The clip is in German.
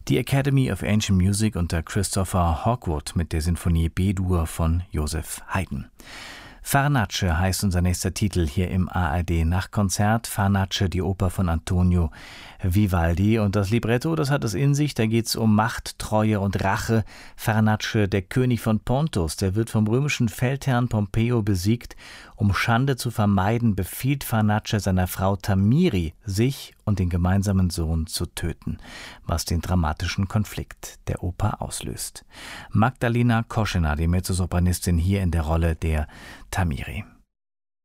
Die Academy of Ancient Music unter Christopher Hogwood mit der Sinfonie B-Dur von Joseph Haydn. Farnace heißt unser nächster Titel hier im ARD-Nachtkonzert. Farnace, die Oper von Antonio Vivaldi. Und das Libretto, das hat es in sich. Da geht es um Macht, Treue und Rache. Farnace, der König von Pontus, der wird vom römischen Feldherrn Pompeo besiegt. Um Schande zu vermeiden, befiehlt Farnace seiner Frau Thamiri, sich und den gemeinsamen Sohn zu töten, was den dramatischen Konflikt der Oper auslöst. Magdalena Koschena, die Mezzosopranistin, hier in der Rolle der Thamiri.